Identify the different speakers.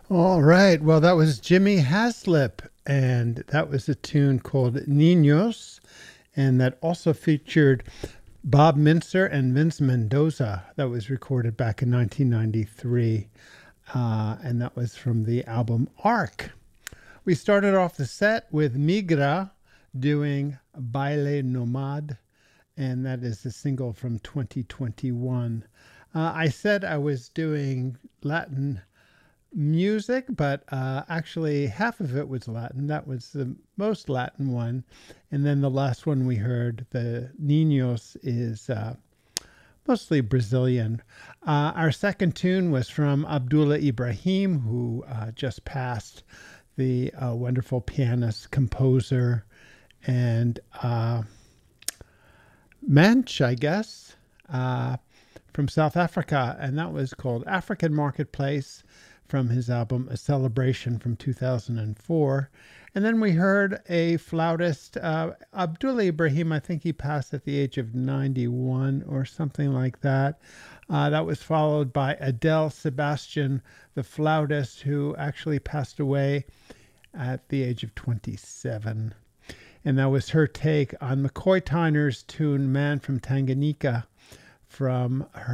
Speaker 1: All right. Well, that was Jimmy Haslip, and that was a tune called Niños, and that also featured Bob Mincer and Vince Mendoza. That was recorded back in 1993, and that was from the album Arc. We started off the set with Migra doing Baile Nomad, and that is a single from 2021. I said I was doing Latin music, but actually half of it was Latin. That was the most Latin one. And then the last one we heard, the Niños, is mostly Brazilian. Our second tune was from Abdullah Ibrahim, who just passed, the wonderful pianist, composer, and mensch, I guess, from South Africa. And that was called African Marketplace from his album A Celebration from 2004. And then we heard a flautist, Abdullah Ibrahim. I think he passed at the age of 91 or something like that. That was followed by Adele Sebastian, the flautist, who actually passed away at the age of 27. And that was her take on McCoy Tyner's tune Man from Tanganyika from her